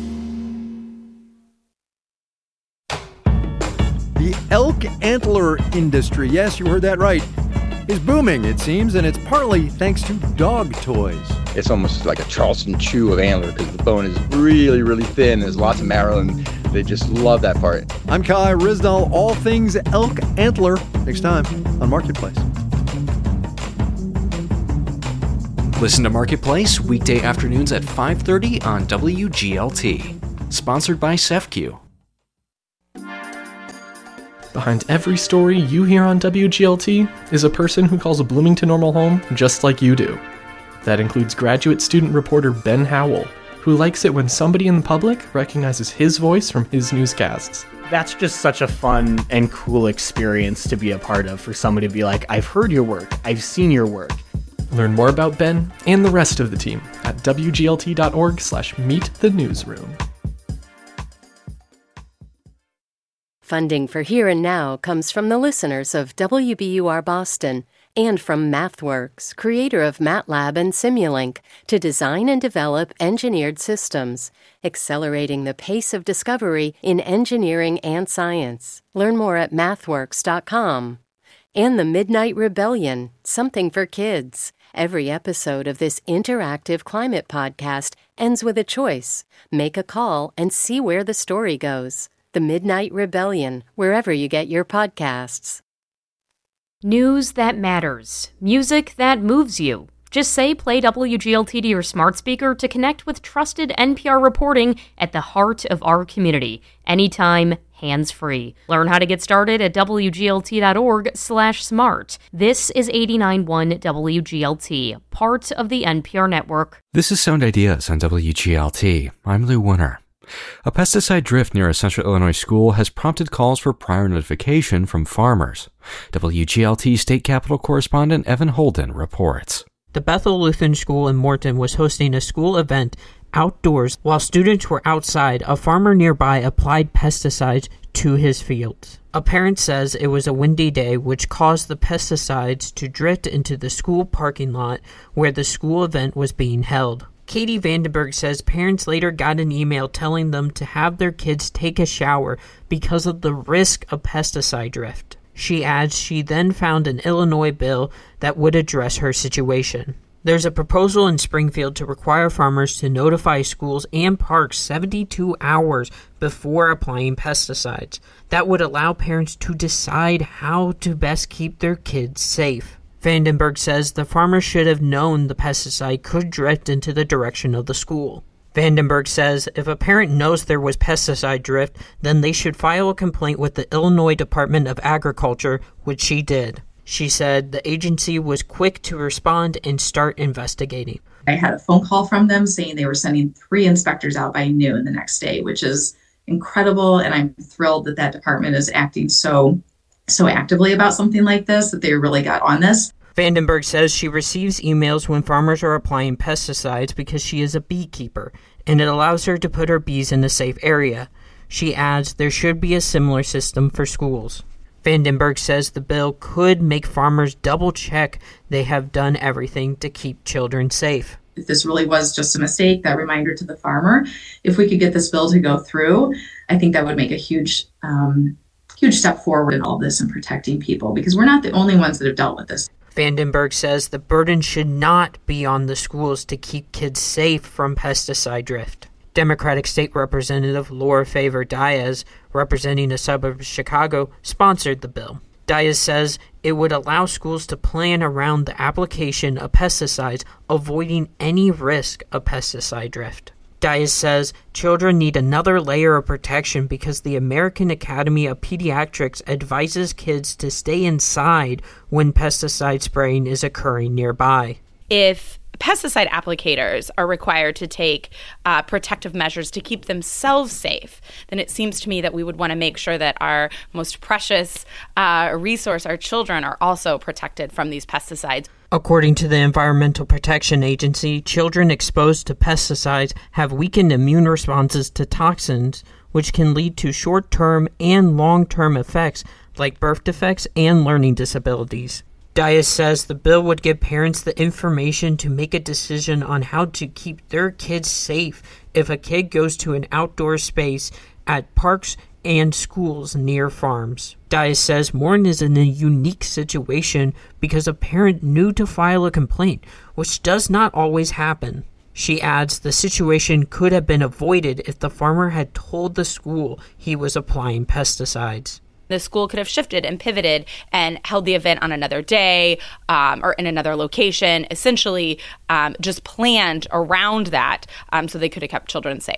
The elk antler industry, yes, you heard that right, is booming, it seems, and it's partly thanks to dog toys. It's almost like a Charleston chew of antler because the bone is really, really thin. There's lots of marrow, and they just love that part. I'm Kai Rizdal, all things elk antler, next time on Marketplace. Listen to Marketplace weekday afternoons at five thirty on W G L T. sponsored by C E F Q. Behind every story you hear on W G L T is a person who calls Bloomington Normal home just like you do. That includes graduate student reporter Ben Howell, who likes it when somebody in the public recognizes his voice from his newscasts. That's just such a fun and cool experience to be a part of, for somebody to be like, I've heard your work, I've seen your work. Learn more about Ben and the rest of the team at W G L T dot org slash meet the newsroom. Funding for Here and Now comes from the listeners of W B U R Boston and from MathWorks, creator of MATLAB and Simulink, to design and develop engineered systems, accelerating the pace of discovery in engineering and science. Learn more at mathworks dot com. And the Midnight Rebellion, something for kids. Every episode of this interactive climate podcast ends with a choice. Make a call and see where the story goes. The Midnight Rebellion, wherever you get your podcasts. News that matters. Music that moves you. Just say play W G L T to your smart speaker to connect with trusted N P R reporting at the heart of our community. Anytime, hands-free. Learn how to get started at W G L T dot org slash smart. This is eighty-nine point one W G L T, part of the N P R network. This is Sound Ideas on W G L T. I'm Lou Winner. A pesticide drift near a Central Illinois school has prompted calls for prior notification from farmers. W G L T State Capitol correspondent Evan Holden reports. The Bethel Lutheran School in Morton was hosting a school event outdoors. While students were outside, a farmer nearby applied pesticides to his fields. A parent says it was a windy day, which caused the pesticides to drift into the school parking lot where the school event was being held. Katie Vandenberg says parents later got an email telling them to have their kids take a shower because of the risk of pesticide drift. She adds she then found an Illinois bill that would address her situation. There's a proposal in Springfield to require farmers to notify schools and parks seventy-two hours before applying pesticides. That would allow parents to decide how to best keep their kids safe. Vandenberg says the farmers should have known the pesticide could drift into the direction of the school. Vandenberg says if a parent knows there was pesticide drift, then they should file a complaint with the Illinois Department of Agriculture, which she did. She said the agency was quick to respond and start investigating. I had a phone call from them saying they were sending three inspectors out by noon the next day, which is incredible, and I'm thrilled that that department is acting so so actively about something like this, that they really got on this. Vandenberg says she receives emails when farmers are applying pesticides because she is a beekeeper, and it allows her to put her bees in a safe area. She adds there should be a similar system for schools. Vandenberg says the bill could make farmers double-check they have done everything to keep children safe. If this really was just a mistake, that reminder to the farmer, if we could get this bill to go through, I think that would make a huge um, huge step forward in all this and protecting people, because we're not the only ones that have dealt with this. Vandenberg says the burden should not be on the schools to keep kids safe from pesticide drift. Democratic State Representative Laura Favor Diaz, representing a suburb of Chicago, sponsored the bill. Diaz says it would allow schools to plan around the application of pesticides, avoiding any risk of pesticide drift. Diaz says children need another layer of protection because the American Academy of Pediatrics advises kids to stay inside when pesticide spraying is occurring nearby. If pesticide applicators are required to take uh, protective measures to keep themselves safe, then it seems to me that we would want to make sure that our most precious uh, resource, our children, are also protected from these pesticides. According to the Environmental Protection Agency, children exposed to pesticides have weakened immune responses to toxins, which can lead to short-term and long-term effects like birth defects and learning disabilities. Diaz says the bill would give parents the information to make a decision on how to keep their kids safe if a kid goes to an outdoor space at parks and schools near farms. Diaz says Morton is in a unique situation because a parent knew to file a complaint, which does not always happen. She adds the situation could have been avoided if the farmer had told the school he was applying pesticides. The school could have shifted and pivoted and held the event on another day um, or in another location, essentially um, just planned around that um, so they could have kept children safe.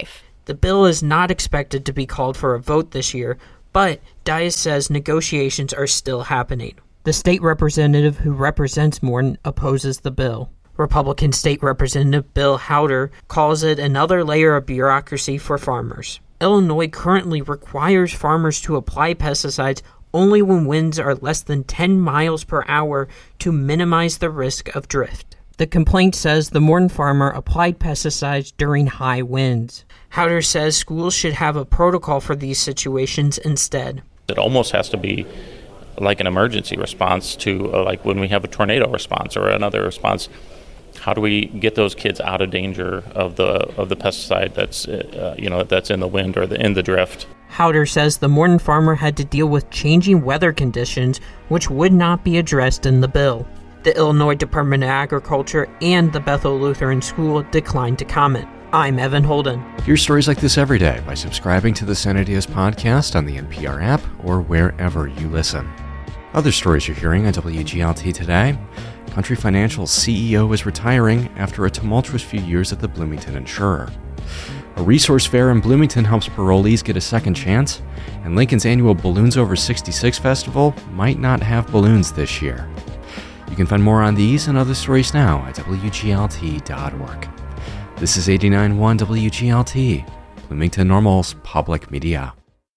The bill is not expected to be called for a vote this year, but Dias says negotiations are still happening. The state representative who represents Morton opposes the bill. Republican State Representative Bill Howder calls it another layer of bureaucracy for farmers. Illinois currently requires farmers to apply pesticides only when winds are less than ten miles per hour to minimize the risk of drift. The complaint says the Morton farmer applied pesticides during high winds. Howder says schools should have a protocol for these situations instead. It almost has to be like an emergency response to uh, like when we have a tornado response or another response. How do we get those kids out of danger of the of the pesticide that's uh, you know that's in the wind or the, in the drift? Howder says the Morton farmer had to deal with changing weather conditions, which would not be addressed in the bill. The Illinois Department of Agriculture and the Bethel Lutheran School declined to comment. I'm Evan Holden. Hear stories like this every day by subscribing to the Senadias podcast on the N P R app or wherever you listen. Other stories you're hearing on W G L T today. Country Financial's C E O is retiring after a tumultuous few years at the Bloomington Insurer. A resource fair in Bloomington helps parolees get a second chance, and Lincoln's annual Balloons Over sixty-six Festival might not have balloons this year. You can find more on these and other stories now at W G L T dot org. This is eighty-nine point one W G L T, Bloomington Normal's public media.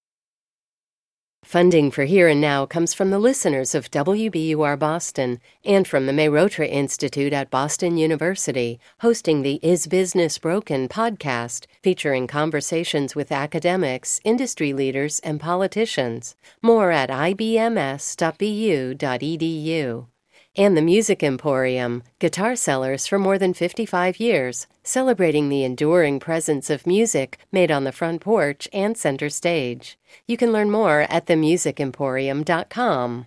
Funding for Here and Now comes from the listeners of W B U R Boston and from the Mehrotra Institute at Boston University, hosting the Is Business Broken podcast, featuring conversations with academics, industry leaders, and politicians. More at I B M S dot B U dot E D U. And the Music Emporium, guitar sellers for more than fifty-five years, celebrating the enduring presence of music made on the front porch and center stage. You can learn more at the music emporium dot com.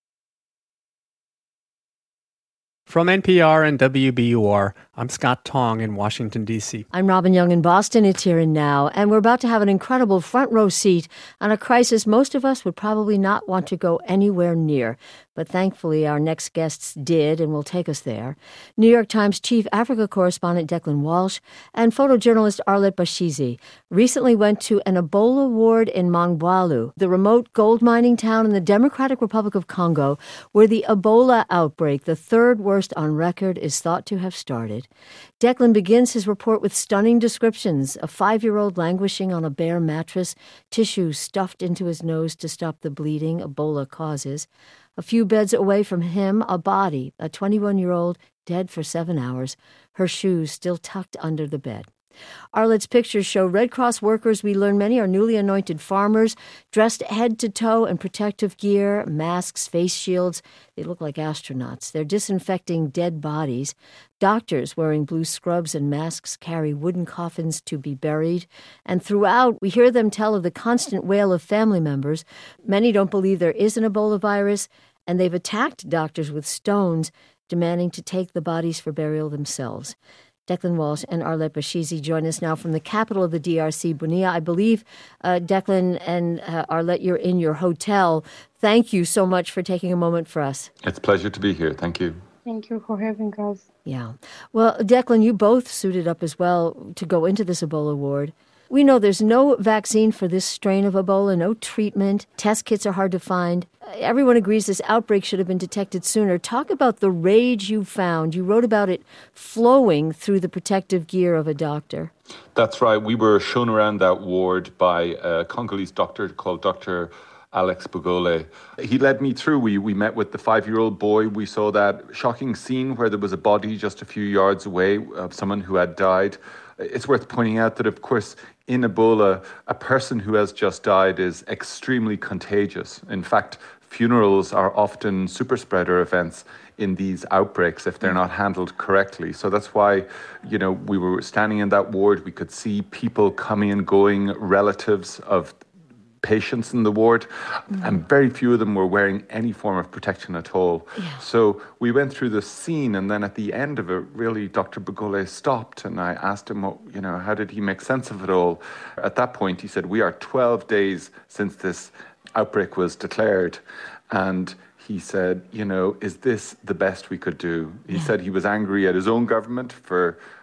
From N P R and W B U R, I'm Scott Tong in Washington, D C. I'm Robin Young in Boston. It's Here and Now, and we're about to have an incredible front row seat on a crisis most of us would probably not want to go anywhere near. But thankfully, our next guests did and will take us there. New York Times Chief Africa Correspondent Declan Walsh and photojournalist Arlette Bashizi recently went to an Ebola ward in Mongwalu, the remote gold mining town in the Democratic Republic of Congo, where the Ebola outbreak, the third worst on record, is thought to have started. Declan begins his report with stunning descriptions: a five-year-old languishing on a bare mattress, tissue stuffed into his nose to stop the bleeding Ebola causes. A few beds away from him, a body, a twenty-one-year-old, dead for seven hours, her shoes still tucked under the bed. Arlette's pictures show Red Cross workers we learn many are newly anointed farmers, dressed head to toe in protective gear, masks, face shields. They look like astronauts. They're disinfecting dead bodies. Doctors wearing blue scrubs and masks carry wooden coffins to be buried. And throughout, we hear them tell of the constant wail of family members. Many don't believe there is an Ebola virus, and they've attacked doctors with stones, demanding to take the bodies for burial themselves. Declan Walsh and Arlette Bashizi join us now from the capital of the D R C, Bunia. I believe, uh, Declan and uh, Arlette, you're in your hotel. Thank you so much for taking a moment for us. It's a pleasure to be here. Thank you. Thank you for having us. Yeah. Well, Declan, you both suited up as well to go into this Ebola ward. We know there's no vaccine for this strain of Ebola, no treatment. Test kits are hard to find. Everyone agrees this outbreak should have been detected sooner. Talk about the rage you found. You wrote about it flowing through the protective gear of a doctor. That's right. We were shown around that ward by a Congolese doctor called Doctor Alex Bugole. He led me through. We we met with the five-year-old boy. We saw that shocking scene where there was a body just a few yards away of someone who had died. It's worth pointing out that, of course, in Ebola, a person who has just died is extremely contagious. In fact, funerals are often super spreader events in these outbreaks if they're not handled correctly. So that's why, you know, we were standing in that ward. We could see people coming and going, relatives of patients in the ward, mm-hmm. and very few of them were wearing any form of protection at all. Yeah. So we went through the scene, and then at the end of it, really, Doctor Bugole stopped, and I asked him, what, you know, how did he make sense of it all? At that point, he said, we are twelve days since this outbreak was declared, and he said, you know, is this the best we could do? He yeah. said he was angry at his own government for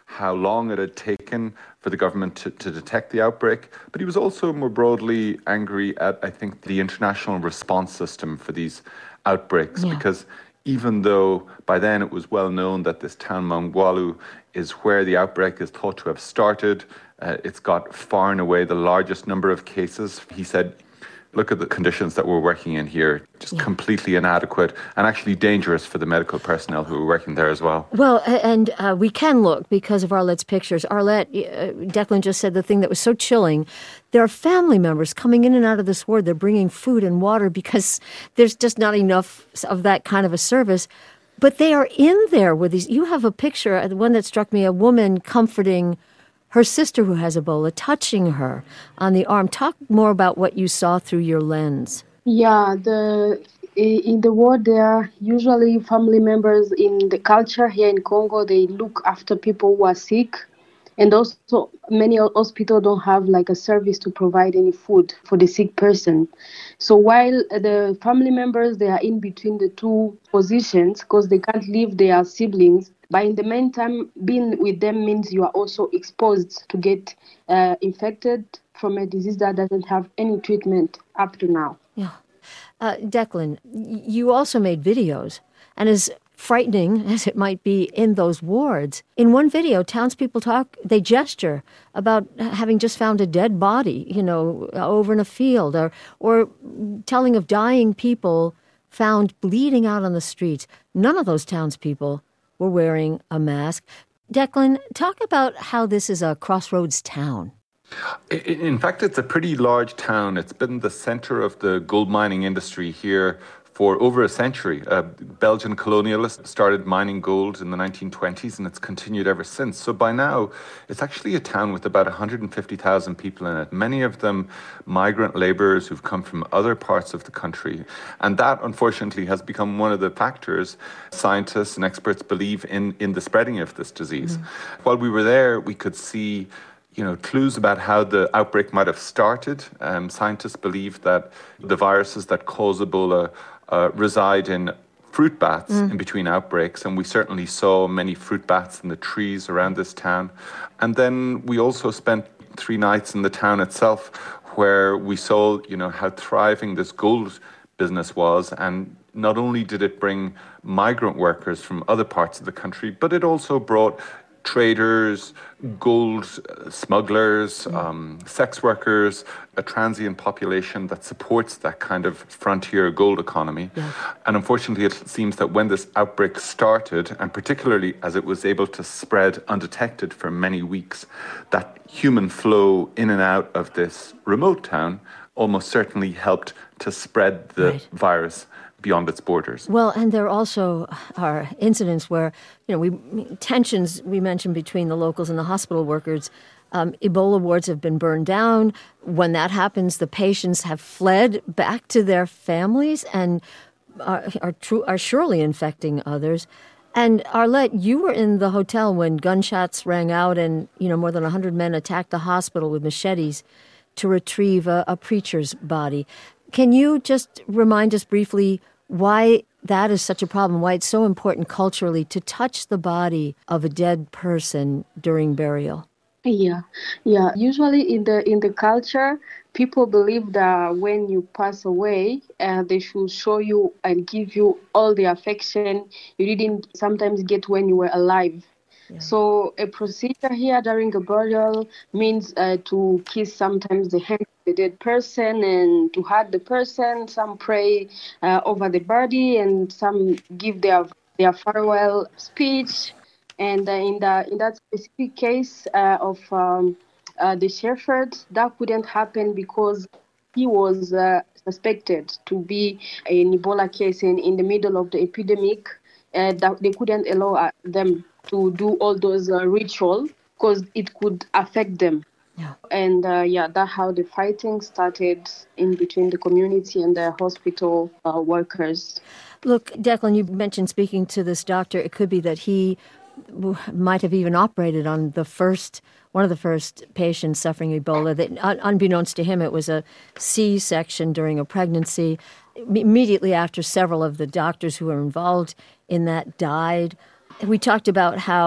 how long it had taken for the government to, to detect the outbreak. But he was also more broadly angry at, I think, the international response system for these outbreaks, yeah. because even though by then it was well known that this town, Mangwalu, is where the outbreak is thought to have started, uh, it's got far and away the largest number of cases. He said, look at the conditions that we're working in here, just yeah. completely inadequate and actually dangerous for the medical personnel who are working there as well. Well, and uh, we can look because of Arlette's pictures. Arlette, uh, Declan just said the thing that was so chilling. There are family members coming in and out of this ward. They're bringing food and water because there's just not enough of that kind of a service. But they are in there with these. You have a picture, the one that struck me, a woman comforting her sister who has Ebola, touching her on the arm. Talk more about what you saw through your lens. Yeah, the in the ward there are usually family members. In the culture here in Congo, they look after people who are sick. And also many hospitals don't have like a service to provide any food for the sick person. So while the family members, they are in between the two positions because they can't leave their siblings. But in the meantime, being with them means you are also exposed to get uh, infected from a disease that doesn't have any treatment up to now. Yeah. Uh, Declan, you also made videos, and as frightening as it might be in those wards, in one video, townspeople talk, they gesture about having just found a dead body, you know, over in a field, or or telling of dying people found bleeding out on the streets. None of those townspeople were wearing a mask. Declan, talk about how this is a crossroads town. In fact, it's a pretty large town. It's been the center of the gold mining industry here for over a century. Uh, Belgian colonialists started mining gold in the nineteen twenties, and it's continued ever since. So by now, it's actually a town with about one hundred fifty thousand people in it, many of them migrant laborers who've come from other parts of the country. And that, unfortunately, has become one of the factors scientists and experts believe in, in the spreading of this disease. Mm-hmm. While we were there, we could see you know, clues about how the outbreak might have started. Um, scientists believe that the viruses that cause Ebola uh, reside in fruit bats mm. in between outbreaks, and we certainly saw many fruit bats in the trees around this town. And then we also spent three nights in the town itself where we saw, you know, how thriving this gold business was, and not only did it bring migrant workers from other parts of the country, but it also brought traders, gold smugglers, um, sex workers, a transient population that supports that kind of frontier gold economy. Yeah. And unfortunately, it seems that when this outbreak started, and particularly as it was able to spread undetected for many weeks, that human flow in and out of this remote town almost certainly helped to spread the right. virus beyond its borders. Well, and there also are incidents where, you know, we tensions we mentioned between the locals and the hospital workers. Um, Ebola wards have been burned down. When that happens, the patients have fled back to their families and are are, tru- are surely infecting others. And Arlette, you were in the hotel when gunshots rang out and, you know, more than one hundred men attacked the hospital with machetes to retrieve a, a preacher's body. Can you just remind us briefly why that is such a problem, why it's so important culturally to touch the body of a dead person during burial? Yeah, yeah. Usually in the in the culture, people believe that when you pass away, uh, they should show you and give you all the affection you didn't sometimes get when you were alive. Yeah. So a procedure here during a burial means uh, to kiss sometimes the hand of the dead person and to hug the person. Some pray uh, over the body and some give their their farewell speech. And uh, in the in that specific case uh, of um, uh, the shepherd, that couldn't happen because he was uh, suspected to be an Ebola case in, in the middle of the epidemic. Uh, that they couldn't allow uh, them to do all those uh, rituals because it could affect them. Yeah. And uh, yeah, that's how the fighting started in between the community and the hospital uh, workers. Look, Declan, you mentioned speaking to this doctor. It could be that he w- might have even operated on the first, one of the first patients suffering Ebola. That, un- unbeknownst to him, it was a C-section during a pregnancy. Immediately after, several of the doctors who were involved in that died. We talked about how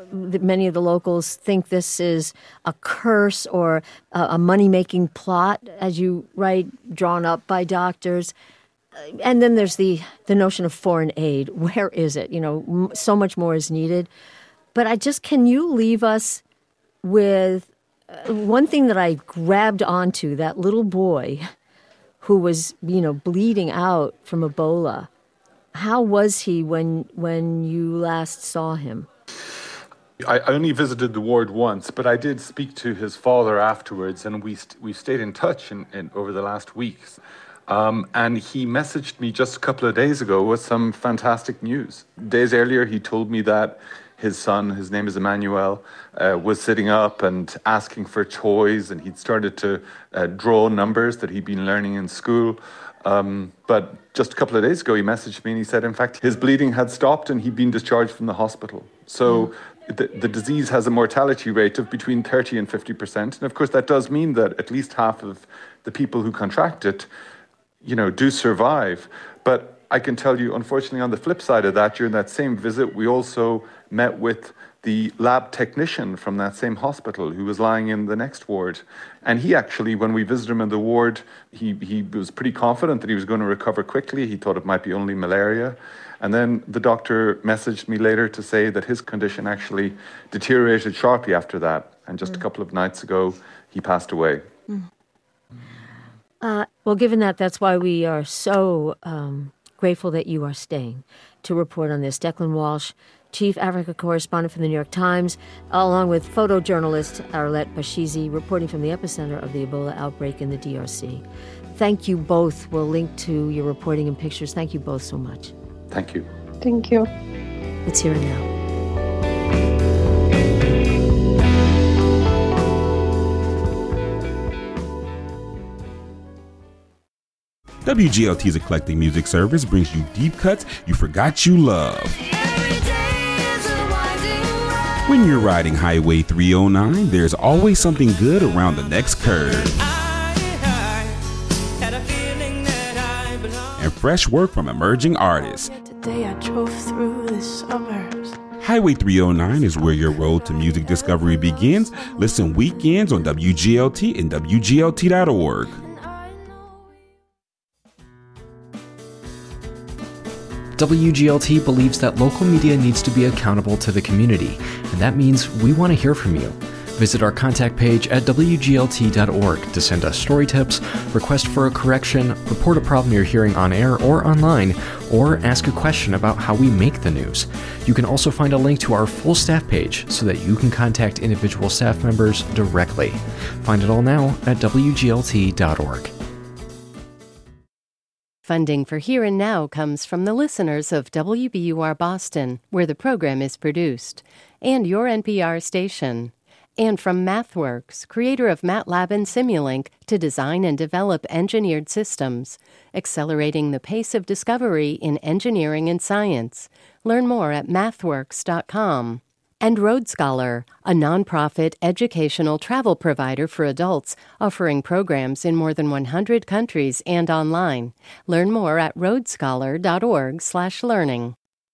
many of the locals think this is a curse or a, a money-making plot, as you write, drawn up by doctors. And then there's the, the notion of foreign aid. Where is it? You know, m- so much more is needed. But I just, can you leave us with uh, one thing that I grabbed onto, that little boy who was, you know, bleeding out from Ebola. How was he when when you last saw him? I only visited the ward once, but I did speak to his father afterwards, and we st- we stayed in touch in, in, over the last weeks. Um, and he messaged me just a couple of days ago with some fantastic news. Days earlier, he told me that his son, his name is Emmanuel, uh, was sitting up and asking for toys, and he'd started to uh, draw numbers that he'd been learning in school. Um, but just a couple of days ago, he messaged me and he said, in fact, his bleeding had stopped and he'd been discharged from the hospital. So mm. the, the disease has a mortality rate of between thirty and fifty percent. And of course, that does mean that at least half of the people who contract it, you know, do survive. But I can tell you, unfortunately, on the flip side of that, during that same visit, we also met with the lab technician from that same hospital who was lying in the next ward. And he actually, when we visited him in the ward, he, he was pretty confident that he was going to recover quickly. He thought it might be only malaria. And then the doctor messaged me later to say that his condition actually deteriorated sharply after that. And just mm. a couple of nights ago, he passed away. Mm. Uh, well, given that, that's why we are so um, grateful that you are staying to report on this. Declan Walsh, Chief Africa Correspondent for the New York Times, along with photojournalist Arlette Bashizi, reporting from the epicenter of the Ebola outbreak in the D R C. Thank you both. We'll link to your reporting and pictures. Thank you both so much. Thank you. Thank you. It's Here and Now. W G L T's eclectic music service brings you deep cuts you forgot you love. When you're riding Highway three oh nine, there's always something good around the next curve. And fresh work from emerging artists. Today I drove through the suburbs. Highway three oh nine is where your road to music discovery begins. Listen weekends on W G L T and W G L T dot org. W G L T believes that local media needs to be accountable to the community, and that means we want to hear from you. Visit our contact page at W G L T dot org to send us story tips, request for a correction, report a problem you're hearing on air or online, or ask a question about how we make the news. You can also find a link to our full staff page so that you can contact individual staff members directly. Find it all now at W G L T dot org. Funding for Here and Now comes from the listeners of W B U R Boston, where the program is produced, and your N P R station. And from MathWorks, creator of MATLAB and Simulink, to design and develop engineered systems, accelerating the pace of discovery in engineering and science. Learn more at mathworks dot com. And Road Scholar, a nonprofit educational travel provider for adults, offering programs in more than one hundred countries and online. Learn more at road scholar dot org slash learning.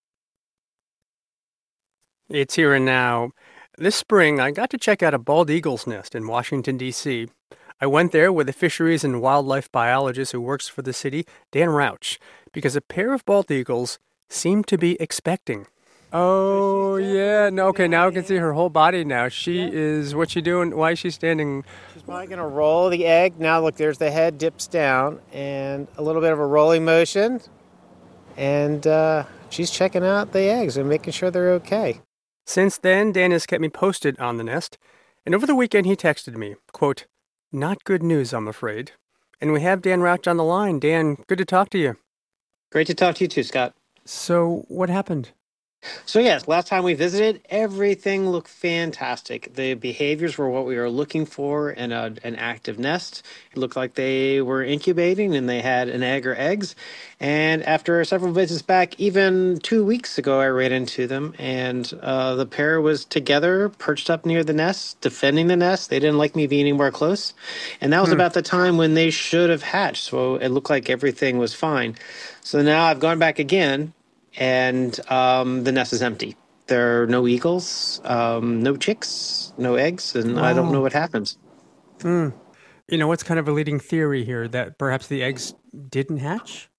It's Here and Now. This spring, I got to check out a bald eagle's nest in Washington, D C I went there with a fisheries and wildlife biologist who works for the city, Dan Rauch, because a pair of bald eagles seemed to be expecting. Oh, yeah. No, okay, now I can see her whole body now. She yeah. is, what's she doing? Why is she standing? She's probably going to roll the egg. Now, look, there's the head dips down and a little bit of a rolling motion. And uh, she's checking out the eggs and making sure they're okay. Since then, Dan has kept me posted on the nest. And over the weekend, he texted me, quote, "Not good news, I'm afraid." And we have Dan Rauch on the line. Dan, good to talk to you. Great to talk to you too, Scott. So, what happened? So yes, last time we visited, everything looked fantastic. The behaviors were what we were looking for in a, an active nest. It looked like they were incubating and they had an egg or eggs. And after several visits back, even two weeks ago, I ran into them and uh, the pair was together, perched up near the nest, defending the nest. They didn't like me being anywhere close. And that was hmm. about the time when they should have hatched. So it looked like everything was fine. So now I've gone back again. And um, the nest is empty. there are no eagles, um, no chicks, no eggs, and I don't know what happens. Mm. You know, what's kind of a leading theory here, that perhaps the eggs didn't hatch?